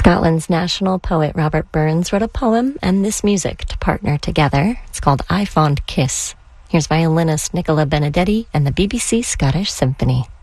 Scotland's national poet Robert Burns wrote a poem and this music to partner together. It's called I Fond Kiss. Here's violinist Nicola Benedetti and the BBC Scottish Symphony.